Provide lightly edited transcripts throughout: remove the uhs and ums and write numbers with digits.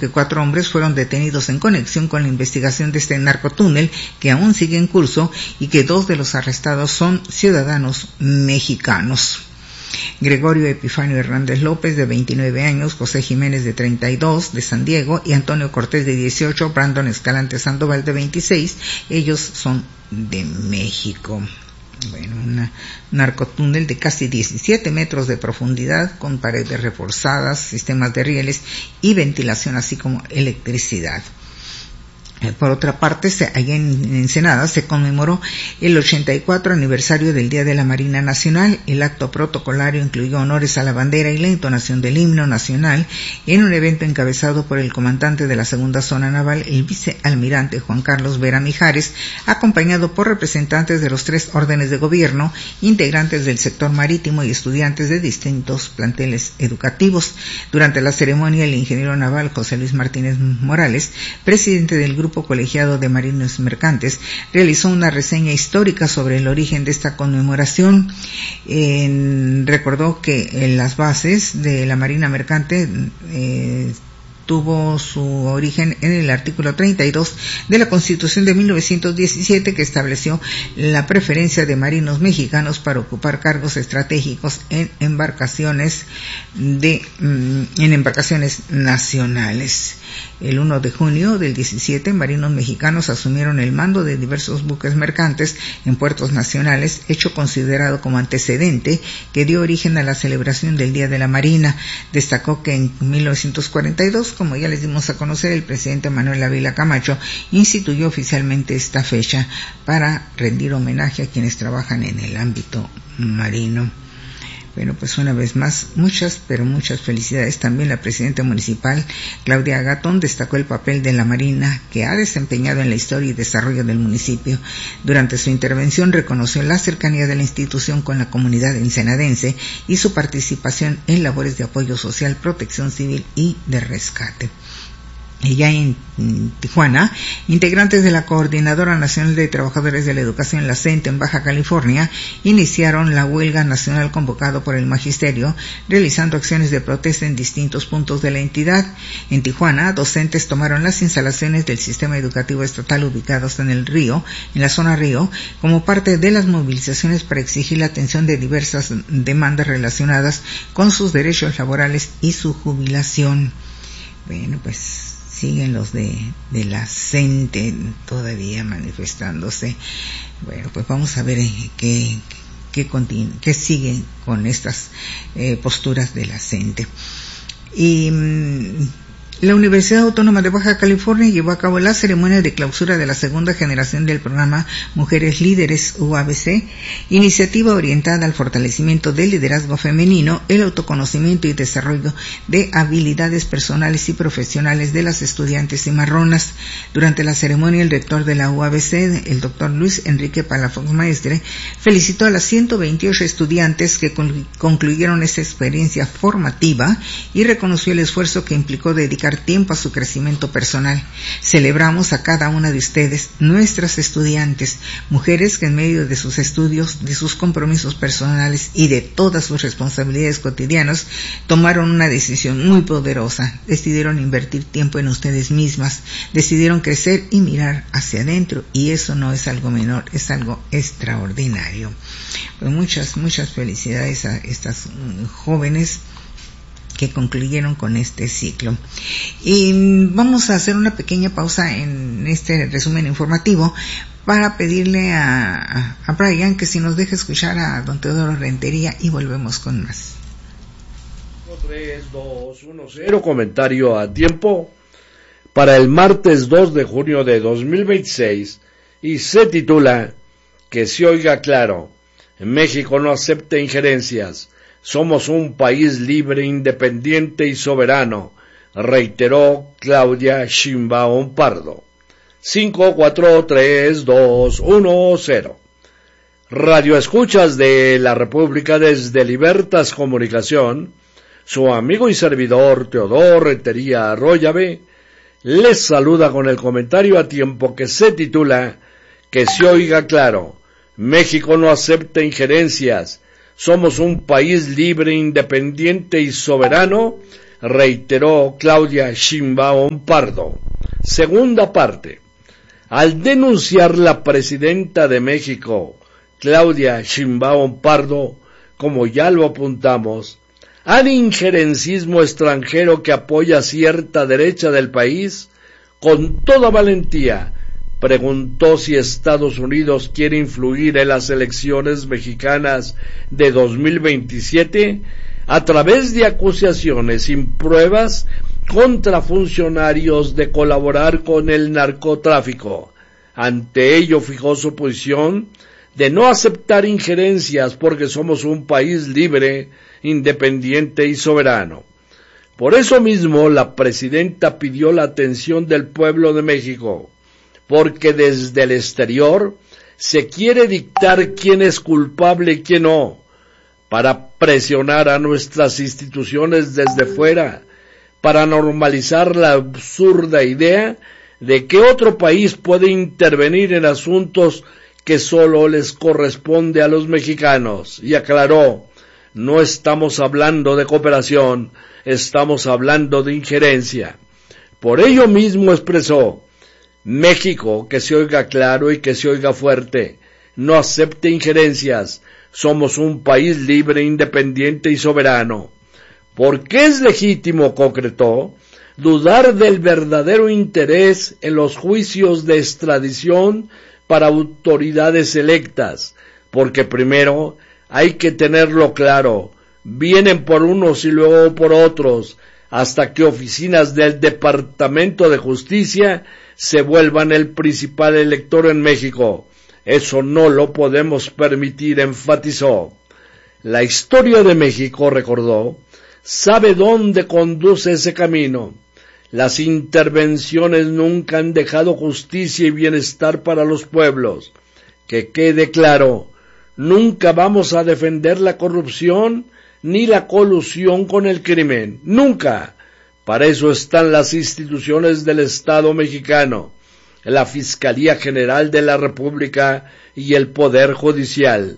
que 4 hombres fueron detenidos en conexión con la investigación de este narcotúnel que aún sigue en curso y que 2 de los arrestados son ciudadanos mexicanos. Gregorio Epifanio Hernández López, de 29 años, José Jiménez, de 32, de San Diego, y Antonio Cortés, de 18, Brandon Escalante Sandoval, de 26, ellos son de México. Bueno, un narcotúnel de casi 17 metros de profundidad, con paredes reforzadas, sistemas de rieles y ventilación, así como electricidad. Por otra parte, allá en Ensenada se conmemoró el 84 aniversario del Día de la Marina Nacional. El acto protocolario incluyó honores a la bandera y la entonación del himno nacional en un evento encabezado por el comandante de la Segunda Zona Naval, el vicealmirante Juan Carlos Vera Mijares, acompañado por representantes de los 3 órdenes de gobierno, integrantes del sector marítimo y estudiantes de distintos planteles educativos. Durante la ceremonia, el ingeniero naval José Luis Martínez Morales, presidente del Grupo Colegiado de Marinos Mercantes, realizó una reseña histórica sobre el origen de esta conmemoración. Recordó que en las bases de la Marina Mercante tuvo su origen en el artículo 32 de la Constitución de 1917, que estableció la preferencia de marinos mexicanos para ocupar cargos estratégicos en embarcaciones nacionales. El 1 de junio del 17, marinos mexicanos asumieron el mando de diversos buques mercantes en puertos nacionales, hecho considerado como antecedente que dio origen a la celebración del Día de la Marina. Destacó que en 1942, como ya les dimos a conocer, el presidente Manuel Ávila Camacho instituyó oficialmente esta fecha para rendir homenaje a quienes trabajan en el ámbito marino. Bueno, pues una vez más, muchas felicidades. También la presidenta municipal, Claudia Gatón, destacó el papel de la Marina que ha desempeñado en la historia y desarrollo del municipio. Durante su intervención reconoció la cercanía de la institución con la comunidad ensenadense y su participación en labores de apoyo social, protección civil y de rescate. Ya en Tijuana, integrantes de la Coordinadora Nacional de Trabajadores de la Educación, la CENTE, en Baja California, iniciaron la huelga nacional convocado por el Magisterio, realizando acciones de protesta en distintos puntos de la entidad. En Tijuana, docentes tomaron las instalaciones del sistema educativo estatal ubicados en la zona Río, como parte de las movilizaciones para exigir la atención de diversas demandas relacionadas con sus derechos laborales y su jubilación. Bueno, pues siguen los de la CENTE todavía manifestándose. Bueno, pues vamos a ver qué sigue con estas posturas de la CENTE. Y la Universidad Autónoma de Baja California llevó a cabo la ceremonia de clausura de la segunda generación del programa Mujeres Líderes UABC, iniciativa orientada al fortalecimiento del liderazgo femenino, el autoconocimiento y desarrollo de habilidades personales y profesionales de las estudiantes cimarronas. Durante la ceremonia, el rector de la UABC, el doctor Luis Enrique Palafox Maestre, felicitó a las 128 estudiantes que concluyeron esta experiencia formativa y reconoció el esfuerzo que implicó dedicar tiempo a su crecimiento personal. Celebramos a cada una de ustedes, nuestras estudiantes, mujeres que en medio de sus estudios, de sus compromisos personales y de todas sus responsabilidades cotidianas, tomaron una decisión muy poderosa. Decidieron invertir tiempo en ustedes mismas, decidieron crecer y mirar hacia adentro, y eso no es algo menor, es algo extraordinario. Pues muchas felicidades a estas jóvenes que concluyeron con este ciclo. Y vamos a hacer una pequeña pausa en este resumen informativo para pedirle a Brian que si nos deja escuchar a don Teodoro Rentería, y volvemos con más. 3, 2, 1, 0, comentario a tiempo para el martes 2 de junio de 2026, y se titula Que se oiga claro, México no acepta injerencias. Somos un país libre, independiente y soberano, reiteró Claudia Sheinbaum Pardo. 5, 4, 3, 2, 1, 0. Radio escuchas de la República desde Libertas Comunicación, su amigo y servidor Teodoro Rentería Arroyave les saluda con el comentario a tiempo que se titula Que se oiga claro, México no acepta injerencias. Somos un país libre, independiente y soberano, reiteró Claudia Sheinbaum Pardo. Segunda parte. Al denunciar la presidenta de México, Claudia Sheinbaum Pardo, como ya lo apuntamos, al injerencismo extranjero que apoya cierta derecha del país, con toda valentía, preguntó si Estados Unidos quiere influir en las elecciones mexicanas de 2027 a través de acusaciones sin pruebas contra funcionarios de colaborar con el narcotráfico. Ante ello fijó su posición de no aceptar injerencias porque somos un país libre, independiente y soberano. Por eso mismo la presidenta pidió la atención del pueblo de México, porque desde el exterior se quiere dictar quién es culpable y quién no, para presionar a nuestras instituciones desde fuera, para normalizar la absurda idea de que otro país puede intervenir en asuntos que solo les corresponde a los mexicanos. Y aclaró, no estamos hablando de cooperación, estamos hablando de injerencia. Por ello mismo expresó, México, que se oiga claro y que se oiga fuerte, no acepte injerencias, somos un país libre, independiente y soberano. Porque es legítimo, concretó, dudar del verdadero interés en los juicios de extradición para autoridades electas, porque primero hay que tenerlo claro, vienen por unos y luego por otros, hasta que oficinas del Departamento de Justicia se vuelvan el principal elector en México. Eso no lo podemos permitir, enfatizó. La historia de México, recordó, sabe dónde conduce ese camino. Las intervenciones nunca han dejado justicia y bienestar para los pueblos. Que quede claro, nunca vamos a defender la corrupción ni la colusión con el crimen. Nunca. Para eso están las instituciones del Estado mexicano, la Fiscalía General de la República y el Poder Judicial.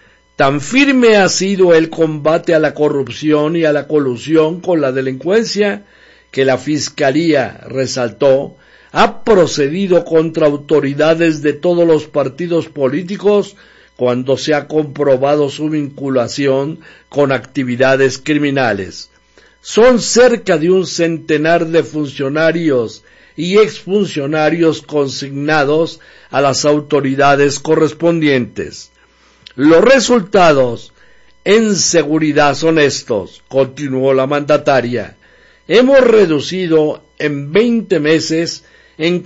Tan firme ha sido el combate a la corrupción y a la colusión con la delincuencia que la Fiscalía, resaltó, ha procedido contra autoridades de todos los partidos políticos cuando se ha comprobado su vinculación con actividades criminales. Son cerca de un centenar de funcionarios y exfuncionarios consignados a las autoridades correspondientes. Los resultados en seguridad son estos, continuó la mandataria. Hemos reducido en 20 meses en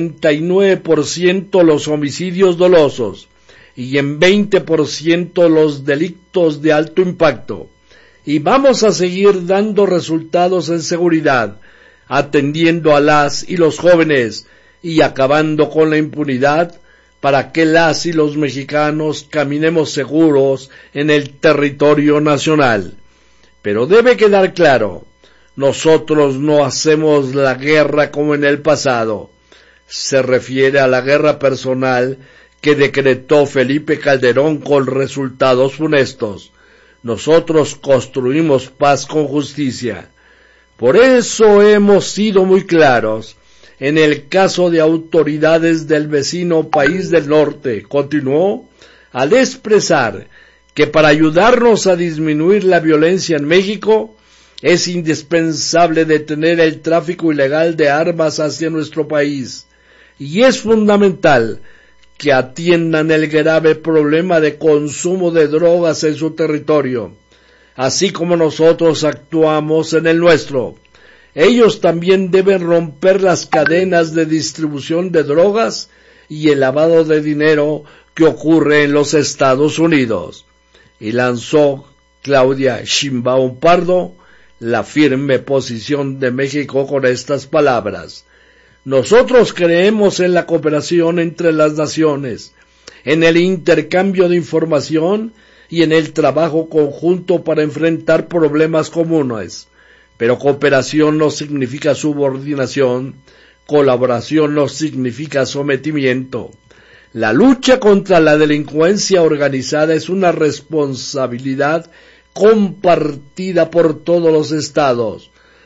49% los homicidios dolosos y en 20% los delitos de alto impacto. Y vamos a seguir dando resultados en seguridad, atendiendo a las y los jóvenes y acabando con la impunidad para que las y los mexicanos caminemos seguros en el territorio nacional. Pero debe quedar claro, nosotros no hacemos la guerra como en el pasado. Se refiere a la guerra personal que decretó Felipe Calderón con resultados funestos. Nosotros construimos paz con justicia. Por eso hemos sido muy claros en el caso de autoridades del vecino país del norte, continuó, al expresar que para ayudarnos a disminuir la violencia en México es indispensable detener el tráfico ilegal de armas hacia nuestro país y es fundamental que atiendan el grave problema de consumo de drogas en su territorio, así como nosotros actuamos en el nuestro. Ellos también deben romper las cadenas de distribución de drogas y el lavado de dinero que ocurre en los Estados Unidos. Y lanzó Claudia Sheinbaum Pardo la firme posición de México con estas palabras. Nosotros creemos en la cooperación entre las naciones, en el intercambio de información y en el trabajo conjunto para enfrentar problemas comunes. Pero cooperación no significa subordinación, colaboración no significa sometimiento. La lucha contra la delincuencia organizada es una responsabilidad compartida por todos los estados.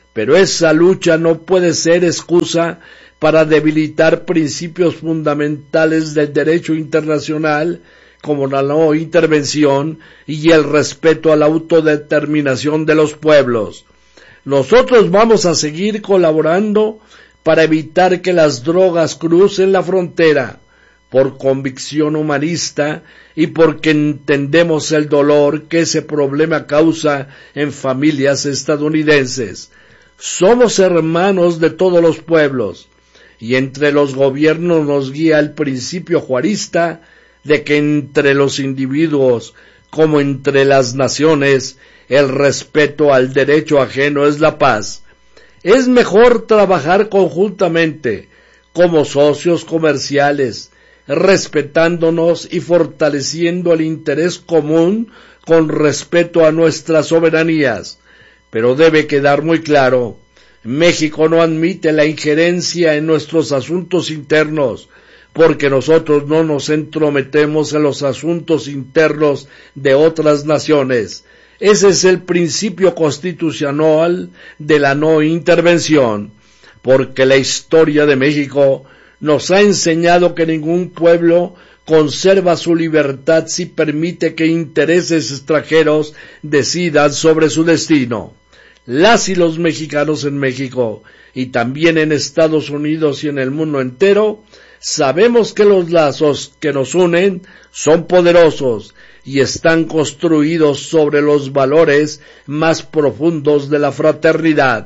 pero esa lucha no puede ser excusa para debilitar principios fundamentales del derecho internacional, como la no intervención y el respeto a la autodeterminación de los pueblos. Nosotros vamos a seguir colaborando para evitar que las drogas crucen la frontera, por convicción humanista y porque entendemos el dolor que ese problema causa en familias estadounidenses. Somos hermanos de todos los pueblos, y entre los gobiernos nos guía el principio juarista de que entre los individuos, como entre las naciones, el respeto al derecho ajeno es la paz. Es mejor trabajar conjuntamente, como socios comerciales, respetándonos y fortaleciendo el interés común con respeto a nuestras soberanías. Pero debe quedar muy claro, México no admite la injerencia en nuestros asuntos internos, porque nosotros no nos entrometemos en los asuntos internos de otras naciones. Ese es el principio constitucional de la no intervención, porque la historia de México nos ha enseñado que ningún pueblo conserva su libertad si permite que intereses extranjeros decidan sobre su destino. Las y los mexicanos en México, y también en Estados Unidos y en el mundo entero, sabemos que los lazos que nos unen son poderosos y están construidos sobre los valores más profundos de la fraternidad.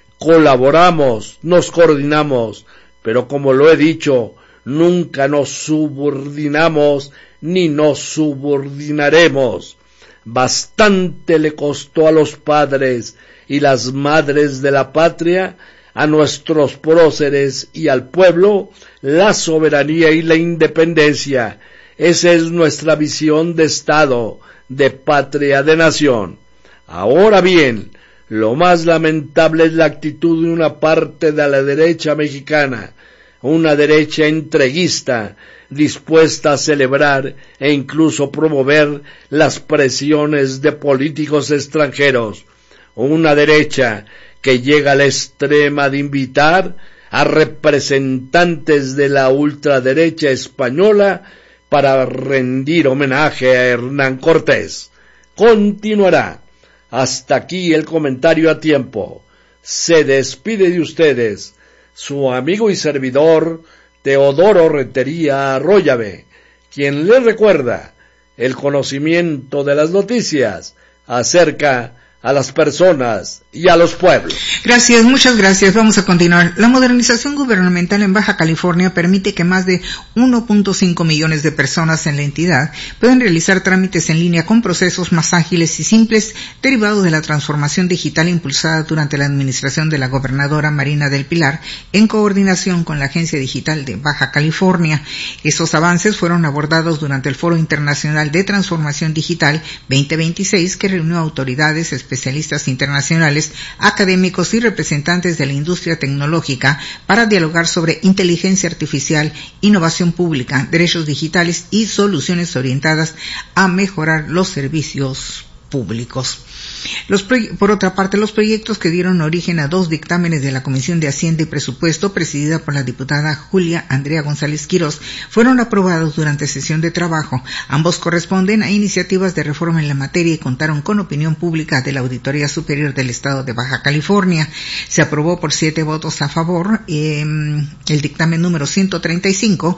Colaboramos, nos coordinamos, pero como lo he dicho, nunca nos subordinamos ni nos subordinaremos. Bastante le costó a los padres y las madres de la patria, a nuestros próceres y al pueblo, la soberanía y la independencia. Esa es nuestra visión de Estado, de patria, de nación. Ahora bien, lo más lamentable es la actitud de una parte de la derecha mexicana, una derecha entreguista, dispuesta a celebrar e incluso promover las presiones de políticos extranjeros, una derecha que llega a la extrema de invitar a representantes de la ultraderecha española para rendir homenaje a Hernán Cortés. Continuará. Hasta aquí el comentario a tiempo. Se despide de ustedes su amigo y servidor Teodoro Rentería Arroyave, quien les recuerda el conocimiento de las noticias acerca a las personas y a los pueblos. Gracias, muchas gracias. Vamos a continuar. La modernización gubernamental en Baja California permite que más de 1.5 millones de personas en la entidad puedan realizar trámites en línea con procesos más ágiles y simples derivados de la transformación digital impulsada durante la administración de la gobernadora Marina del Pilar en coordinación con la Agencia Digital de Baja California. Estos avances fueron abordados durante el Foro Internacional de Transformación Digital 2026, que reunió autoridades, especialistas internacionales, académicos y representantes de la industria tecnológica para dialogar sobre inteligencia artificial, innovación pública, derechos digitales y soluciones orientadas a mejorar los servicios públicos. Por otra parte, los proyectos que dieron origen a 2 dictámenes de la Comisión de Hacienda y Presupuesto, presidida por la diputada Julia Andrea González Quirós, fueron aprobados durante sesión de trabajo. Ambos corresponden a iniciativas de reforma en la materia y contaron con opinión pública de la Auditoría Superior del Estado de Baja California. Se aprobó por 7 votos a favor el dictamen número 135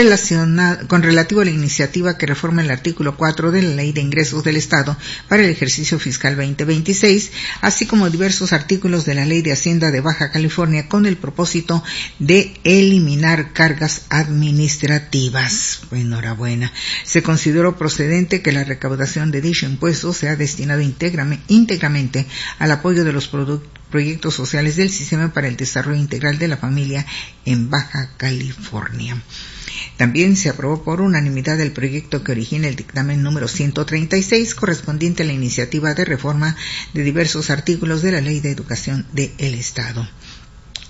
relativo a la iniciativa que reforma el artículo 4 de la Ley de Ingresos del Estado para el ejercicio fiscal 2026, así como diversos artículos de la Ley de Hacienda de Baja California con el propósito de eliminar cargas administrativas. Enhorabuena. Se consideró procedente que la recaudación de dicho impuesto sea destinado íntegramente al apoyo de los proyectos sociales del Sistema para el Desarrollo Integral de la Familia en Baja California. También se aprobó por unanimidad el proyecto que origina el dictamen número 136, correspondiente a la iniciativa de reforma de diversos artículos de la Ley de Educación del Estado.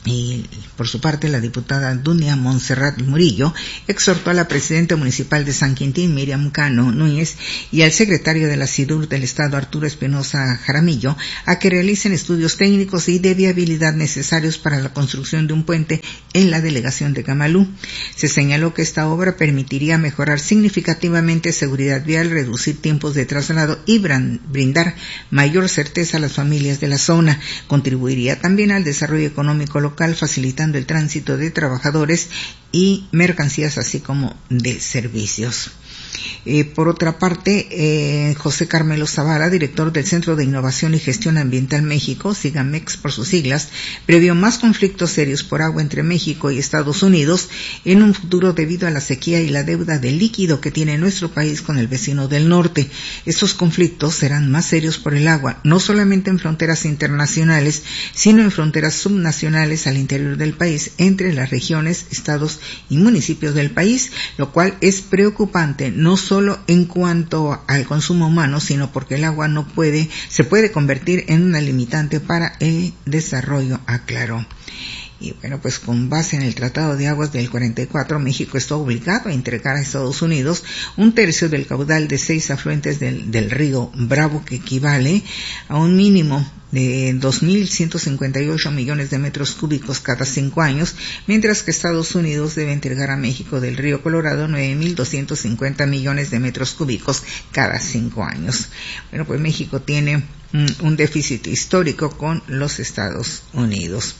Y por su parte, la diputada Dunia Montserrat Murillo exhortó a la presidenta municipal de San Quintín, Miriam Cano Núñez, y al secretario de la SIDUR del Estado, Arturo Espinosa Jaramillo, a que realicen estudios técnicos y de viabilidad necesarios para la construcción de un puente en la delegación de Camalú. Se señaló que esta obra permitiría mejorar significativamente seguridad vial, reducir tiempos de traslado y brindar mayor certeza a las familias de la zona. Contribuiría también al desarrollo económico local, facilitando el tránsito de trabajadores y mercancías, así como de servicios. Por otra parte, José Carmelo Zavala, director del Centro de Innovación y Gestión Ambiental México, SIGAMEX por sus siglas, previó más conflictos serios por agua entre México y Estados Unidos en un futuro debido a la sequía y la deuda de líquido que tiene nuestro país con el vecino del norte. Estos conflictos serán más serios por el agua, no solamente en fronteras internacionales, sino en fronteras subnacionales al interior del país, entre las regiones, estados y municipios del país, lo cual es preocupante, no solo en cuanto al consumo humano, sino porque el agua se puede convertir en una limitante para el desarrollo, aclaró. Y bueno, pues con base en el Tratado de Aguas del 44, México está obligado a entregar a Estados Unidos un tercio del caudal de 6 afluentes del río Bravo, que equivale a un mínimo de 2.158 millones de metros cúbicos cada 5 años, mientras que Estados Unidos debe entregar a México del río Colorado 9.250 millones de metros cúbicos cada 5 años. Bueno, pues México tiene un déficit histórico con los Estados Unidos.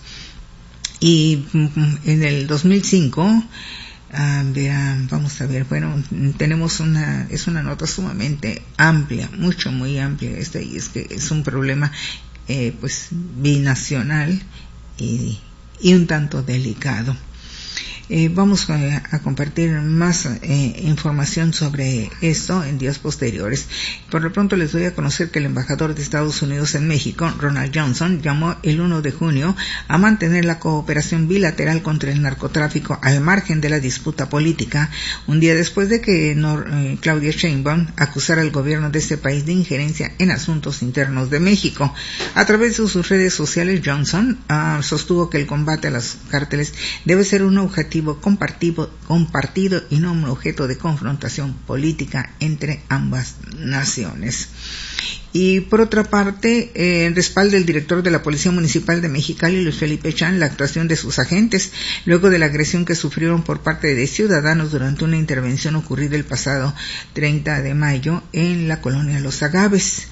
Y en el 2005, vamos a ver, bueno, tenemos es una nota sumamente amplia, muy amplia y es que es un problema pues binacional y un tanto delicado. Vamos a compartir más información sobre esto en días posteriores. Por lo pronto les doy a conocer que el embajador de Estados Unidos en México, Ronald Johnson, llamó el 1 de junio a mantener la cooperación bilateral contra el narcotráfico al margen de la disputa política, un día después de que Claudia Sheinbaum acusara al gobierno de ese país de injerencia en asuntos internos de México. A través de sus redes sociales, Johnson sostuvo que el combate a los cárteles debe ser un objetivo compartido y no un objeto de confrontación política entre ambas naciones. Y por otra parte, respalda el director de la Policía Municipal de Mexicali, Luis Felipe Chan, la actuación de sus agentes luego de la agresión que sufrieron por parte de ciudadanos durante una intervención ocurrida el pasado 30 de mayo en la colonia Los Agaves.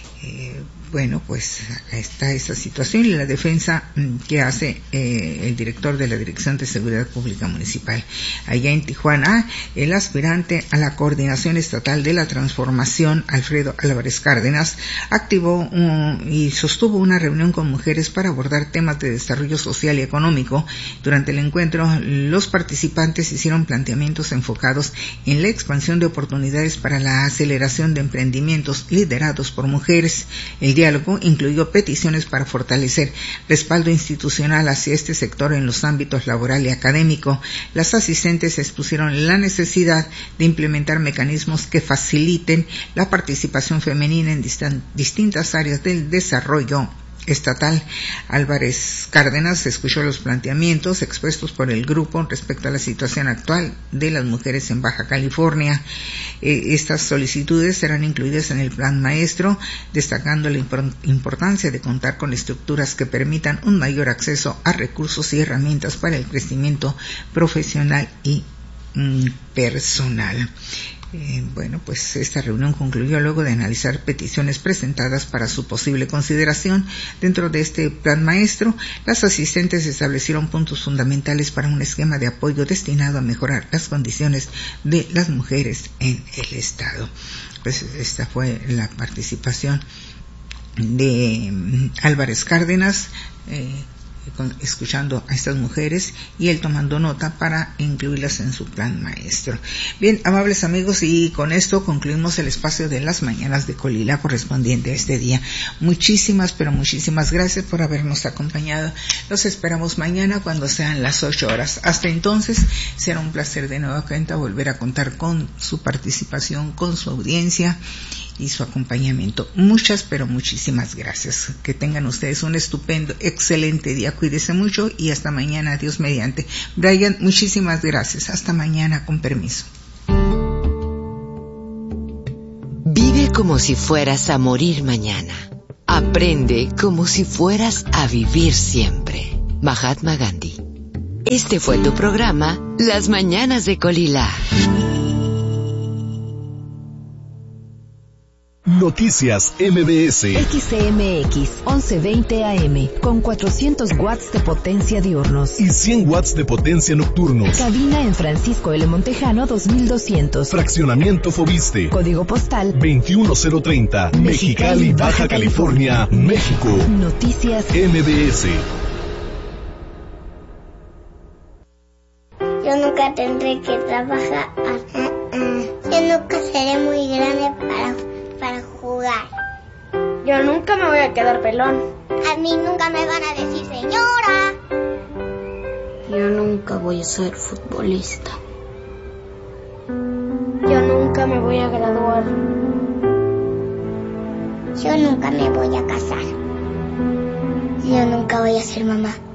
Bueno, pues está esa situación y la defensa que hace el director de la Dirección de Seguridad Pública Municipal. Allá en Tijuana, el aspirante a la Coordinación Estatal de la Transformación, Alfredo Álvarez Cárdenas, activó y sostuvo una reunión con mujeres para abordar temas de desarrollo social y económico. Durante el encuentro, los participantes hicieron planteamientos enfocados en la expansión de oportunidades para la aceleración de emprendimientos liderados por mujeres. El diálogo incluyó peticiones para fortalecer respaldo institucional hacia este sector en los ámbitos laboral y académico. Las asistentes expusieron la necesidad de implementar mecanismos que faciliten la participación femenina en distintas áreas del desarrollo estatal. Álvarez Cárdenas escuchó los planteamientos expuestos por el grupo respecto a la situación actual de las mujeres en Baja California. Estas solicitudes serán incluidas en el plan maestro, destacando la importancia de contar con estructuras que permitan un mayor acceso a recursos y herramientas para el crecimiento profesional y personal. Bueno, pues esta reunión concluyó luego de analizar peticiones presentadas para su posible consideración dentro de este plan maestro. Las asistentes establecieron puntos fundamentales para un esquema de apoyo destinado a mejorar las condiciones de las mujeres en el Estado. Pues esta fue la participación de Álvarez Cárdenas, escuchando a estas mujeres y él tomando nota para incluirlas en su plan maestro. Bien, amables amigos, y con esto concluimos el espacio de las mañanas de Colila correspondiente a este día. Muchísimas gracias por habernos acompañado. Los esperamos mañana cuando sean las 8 horas. Hasta entonces, será un placer de nueva cuenta volver a contar con su participación, con su audiencia. y su acompañamiento. Muchas, pero muchísimas gracias. Que tengan ustedes un estupendo, excelente día. Cuídense mucho y hasta mañana, Dios mediante. Brian, muchísimas gracias. Hasta mañana, con permiso. Vive como si fueras a morir mañana. Aprende como si fueras a vivir siempre. Mahatma Gandhi. Este fue tu programa, Las Mañanas de Colila. Noticias MBS. XCMX 1120 AM con 400 watts de potencia diurnos y 100 watts de potencia nocturnos. Cabina en Francisco L. Montejano 2200. Fraccionamiento Fobiste. Código postal 21030. Mexicali, Baja California, México. Noticias MBS. Yo nunca tendré que trabajar. Yo nunca seré muy grande para jugar. Yo nunca me voy a quedar pelón. A mí nunca me van a decir señora. Yo nunca voy a ser futbolista. Yo nunca me voy a graduar. Yo nunca me voy a casar. Yo nunca voy a ser mamá.